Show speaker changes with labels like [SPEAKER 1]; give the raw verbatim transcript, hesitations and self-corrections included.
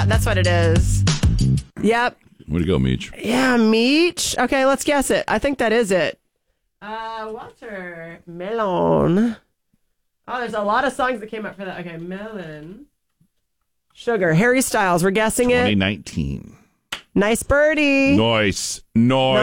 [SPEAKER 1] Yeah, that's what it is. Yep.
[SPEAKER 2] Way to go, Meech.
[SPEAKER 1] Yeah, Meech. Okay, let's guess it. I think that is it. Uh, watermelon. Oh, there's a lot of songs that came up for that. Okay, melon. Sugar. Harry Styles. We're guessing it.
[SPEAKER 2] twenty nineteen.
[SPEAKER 1] Nice birdie.
[SPEAKER 2] Nice. Nice.